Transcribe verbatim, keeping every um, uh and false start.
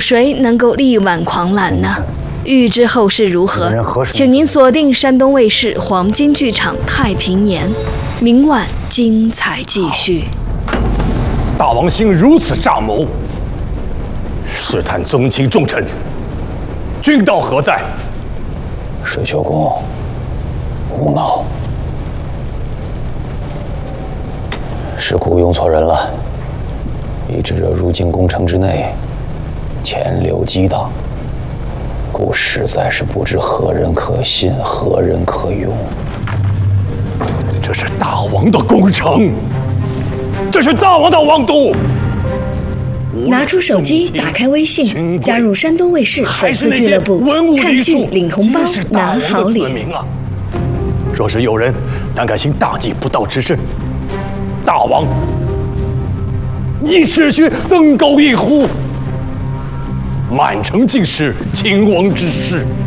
谁能够力挽狂澜呢？欲知后事如何，请您锁定山东卫视黄金剧场《太平年》，明晚精彩继续。 大王行如此诈谋，试探宗亲重臣，君道何在？ 水秋公，无脑，是雇佣错人了，以致这入京宫城之内，潜流激荡。 故实在是不知何人可信，何人可用。 这是大王的工程，这是大王的王都。 拿出手机，打开微信，加入山东卫视粉丝俱乐部，看剧领红包，拿好礼。 啊！若是有人胆敢行大逆不道之事，大王，你只需登高一呼。 满城尽是秦王之师。